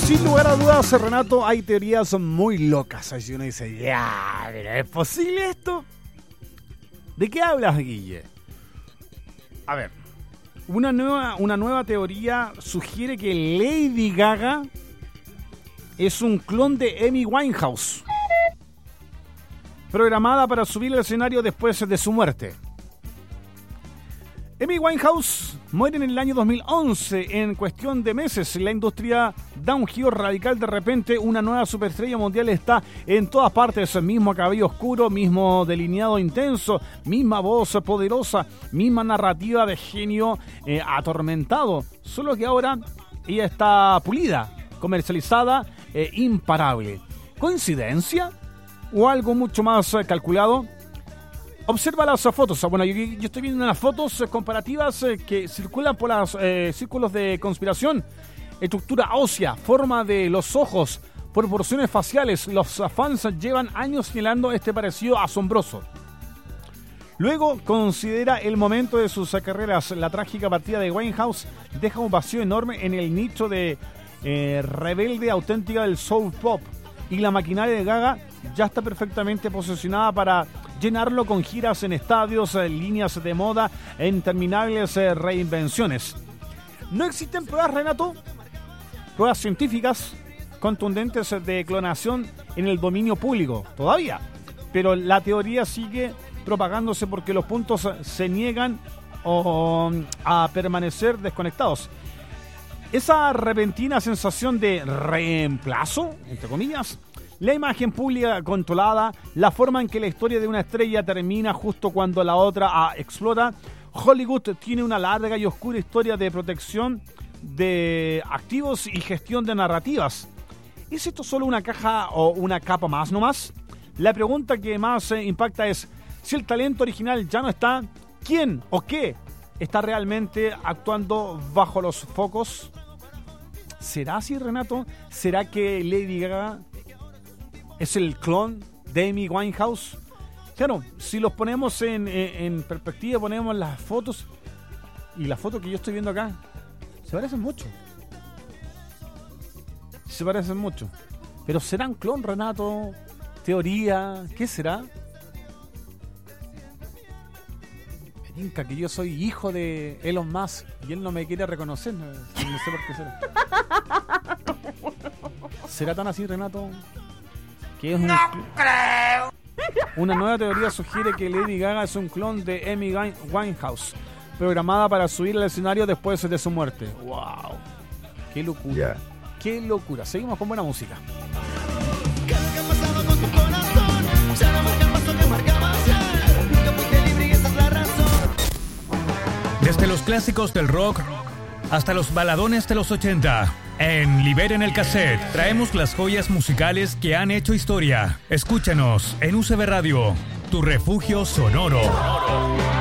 Sin lugar a dudas, Renato, hay teorías muy locas. Así uno dice, ya, ¿es posible esto? ¿De qué hablas, Guille? A ver, una nueva teoría sugiere que Lady Gaga es un clon de Amy Winehouse, programada para subir al escenario después de su muerte. Amy Winehouse muere en el año 2011. En cuestión de meses, la industria da un giro radical. De repente, una nueva superestrella mundial está en todas partes. Mismo cabello oscuro, mismo delineado intenso, misma voz poderosa, misma narrativa de genio atormentado. Solo que ahora ella está pulida, comercializada, imparable. ¿Coincidencia? ¿O algo mucho más calculado? Observa las fotos. Bueno, yo estoy viendo unas fotos comparativas que circulan por los círculos de conspiración. Estructura ósea, forma de los ojos, proporciones faciales. Los fans llevan años señalando este parecido asombroso. Luego considera el momento de sus carreras. La trágica partida de Winehouse deja un vacío enorme en el nicho de rebelde auténtica del soul pop. Y la maquinaria de Gaga ya está perfectamente posicionada para llenarlo con giras en estadios, líneas de moda e interminables reinvenciones. No existen pruebas, Renato, pruebas científicas contundentes de clonación en el dominio público todavía, pero la teoría sigue propagándose porque los puntos se niegan a permanecer desconectados. Esa repentina sensación de reemplazo, entre comillas, la imagen pública controlada, la forma en que la historia de una estrella termina justo cuando la otra explota. Hollywood tiene una larga y oscura historia de protección de activos y gestión de narrativas. ¿Es esto solo una caja o una capa más nomás? La pregunta que más impacta es, si el talento original ya no está, ¿quién o qué está realmente actuando bajo los focos? ¿Será así, Renato? ¿Será que Lady Gaga es el clon de Amy Winehouse? Claro, si los ponemos en perspectiva, ponemos las fotos y la foto que yo estoy viendo acá, se parecen mucho. Se parecen mucho. Pero ¿será un clon, Renato? ¿Teoría? ¿Qué será? Me tinca que yo soy hijo de Elon Musk y él no me quiere reconocer. No sé por qué será. ¿Será tan así, Renato? Que es no creo. Una nueva teoría sugiere que Lady Gaga es un clon de Amy Winehouse, programada para subir al escenario después de su muerte. ¡Wow! ¡Qué locura! Yeah. ¡Qué locura! Seguimos con buena música. Desde los clásicos del rock hasta los baladones de los 80. En Liberen el Cassette traemos las joyas musicales que han hecho historia. Escúchanos en UCB Radio, tu refugio sonoro.